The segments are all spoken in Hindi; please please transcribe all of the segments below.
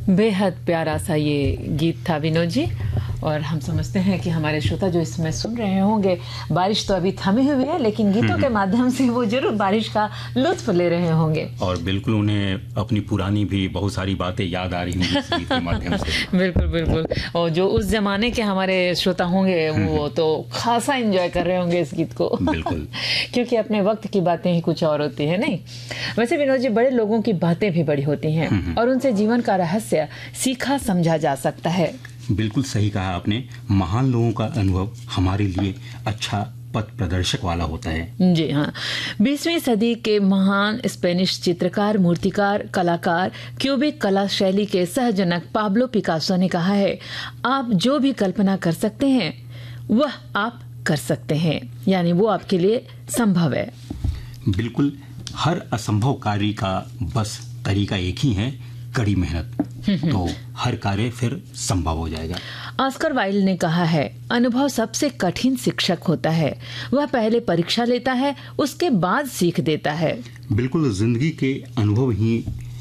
बेहद प्यारा सा ये गीत था विनोद जी। और हम समझते हैं कि हमारे श्रोता जो इसमें सुन रहे होंगे, बारिश तो अभी थमी हुई है लेकिन गीतों के माध्यम से वो जरूर बारिश का लुत्फ ले रहे होंगे। और बिल्कुल उन्हें अपनी पुरानी भी बहुत सारी बातें याद आ रही होंगी इस गीत के माध्यम से। बिल्कुल बिल्कुल। और जो उस जमाने के हमारे श्रोता होंगे वो तो खासा एंजॉय कर रहे होंगे इस गीत को। बिल्कुल। क्योंकि अपने वक्त की बातें ही कुछ और होती है। नहीं, वैसे विनोद जी, बड़े लोगों की बातें भी बड़ी होती हैं और उनसे जीवन का रहस्य सीखा समझा जा सकता है। बिल्कुल सही कहा आपने। महान लोगों का अनुभव हमारे लिए अच्छा पथ प्रदर्शक वाला होता है। जी हाँ। 20वीं सदी के महान स्पेनिश चित्रकार, मूर्तिकार, कलाकार, क्यूबिक कला शैली के सहजनक पाब्लो पिकासो ने कहा है, आप जो भी कल्पना कर सकते हैं वह आप कर सकते हैं, यानी वो आपके लिए संभव है। बिल्कुल, हर असंभव कार्य का बस तरीका एक ही है, कड़ी मेहनत, तो हर कार्य फिर संभव हो जाएगा। ऑस्कर वाइल्ड ने कहा है, अनुभव सबसे कठिन शिक्षक होता है, वह पहले परीक्षा लेता है उसके बाद सीख देता है। बिल्कुल, जिंदगी के अनुभव ही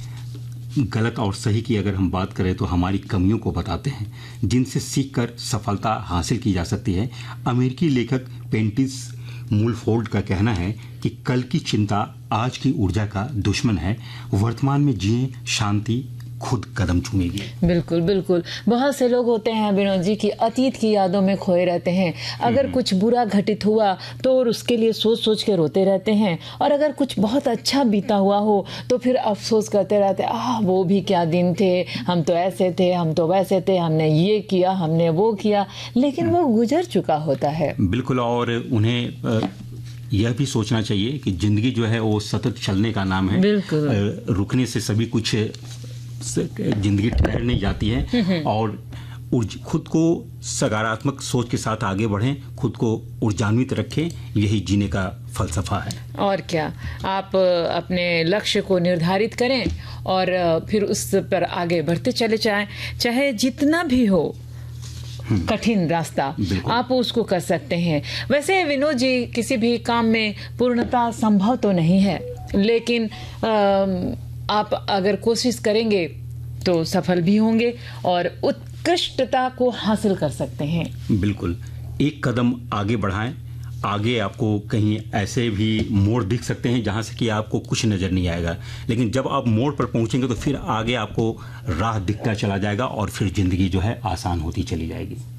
गलत और सही की अगर हम बात करें तो हमारी कमियों को बताते हैं, जिनसे सीखकर सफलता हासिल की जा सकती है। अमेरिकी लेखक पेंटिस मूलफोर्ड का कहना है कि कल की चिंता आज की ऊर्जा का दुश्मन है, वर्तमान में जिए, शांति खुद कदम चूमेगी। बिल्कुल बिल्कुल। बहुत से लोग होते हैं विनोद जी की अतीत की यादों में खोए रहते हैं। अगर कुछ बुरा घटित हुआ तो और उसके लिए सोच सोच के रोते रहते हैं, और अगर कुछ बहुत अच्छा बीता हुआ हो तो फिर अफसोस करते रहते हैं, वो भी क्या दिन थे, हम तो ऐसे थे, हम तो वैसे थे, हमने ये किया, हमने वो किया, लेकिन वो गुजर चुका होता है। बिल्कुल, और उन्हें यह भी सोचना चाहिए कि जिंदगी जो है वो सतत चलने का नाम है। बिल्कुल। रुकने से सभी कुछ जिंदगी ठहर नहीं जाती है, और खुद को सकारात्मक सोच के साथ आगे बढ़ें, खुद को ऊर्जान्वित रखें, यही जीने का फलसफा है। और क्या, आप अपने लक्ष्य को निर्धारित करें और फिर उस पर आगे बढ़ते चले जाएं, चाहे जितना भी हो कठिन रास्ता, आप उसको कर सकते हैं। वैसे विनोद जी, किसी भी काम में पूर्णता संभव तो नहीं है, लेकिन आप अगर कोशिश करेंगे तो सफल भी होंगे और उत्कृष्टता को हासिल कर सकते हैं। बिल्कुल, एक कदम आगे बढ़ाएं। आगे आपको कहीं ऐसे भी मोड़ दिख सकते हैं जहां से कि आपको कुछ नजर नहीं आएगा, लेकिन जब आप मोड़ पर पहुंचेंगे तो फिर आगे आपको राह दिखता चला जाएगा और फिर जिंदगी जो है आसान होती चली जाएगी।